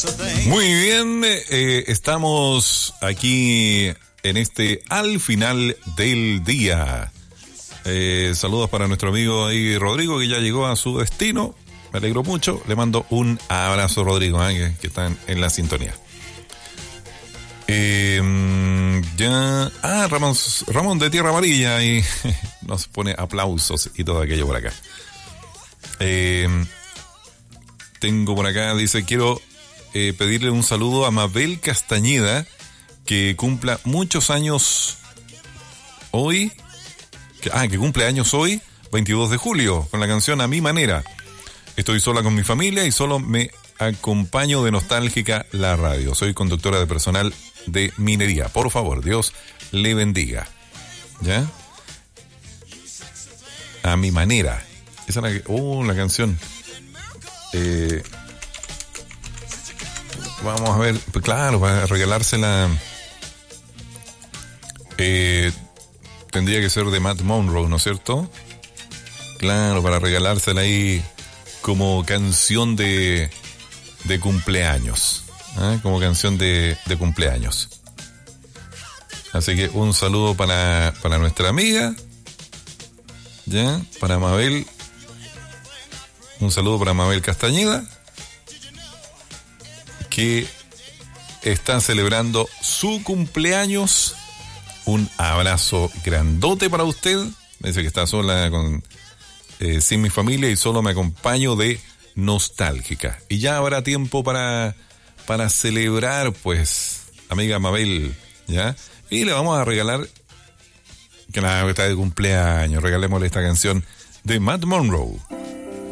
Muy bien, estamos aquí en al final del día. Saludos para nuestro amigo ahí Rodrigo, que ya llegó a su destino. Me alegro mucho. Le mando un abrazo, Rodrigo, que está en la sintonía. Ramón de Tierra Amarilla y nos pone aplausos y todo aquello por acá. Tengo por acá, dice, quiero pedirle un saludo a Mabel Castañeda, que cumpla muchos años hoy, que cumple años hoy, 22 de julio, con la canción A Mi Manera. Estoy sola con mi familia y solo me acompaño de nostálgica la radio. Soy conductora de personal de minería. Por favor, Dios le bendiga. ¿Ya? A mi manera. Esa es la canción. Vamos a ver, pues claro, para regalársela tendría que ser de Matt Monroe, ¿no es cierto? Claro, para regalársela ahí como canción de cumpleaños, como canción de cumpleaños. Así que un saludo para nuestra amiga, ya, para Mabel. Un saludo para Mabel Castañeda, que está celebrando su cumpleaños. Un abrazo grandote para usted. Me dice que está sola sin mi familia y solo me acompaño de nostálgica. Y ya habrá tiempo para celebrar, pues, amiga Mabel, ¿ya? Y le vamos a regalar, que está de cumpleaños, regalémosle esta canción de Matt Monroe.